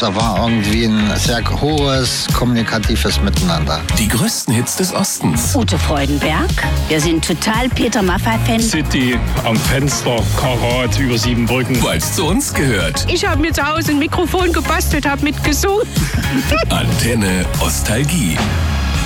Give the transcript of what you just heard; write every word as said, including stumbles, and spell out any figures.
da war irgendwie ein sehr hohes kommunikatives Miteinander. Die größten Hits des Ostens. Ute Freudenberg. Wir sind total Peter Maffay-Fans. City am Fenster, Karat über sieben Brücken. Weil es zu uns gehört. Ich habe mir zu Hause ein Mikrofon gebastelt, habe mitgesungen. Antenne Ostalgie.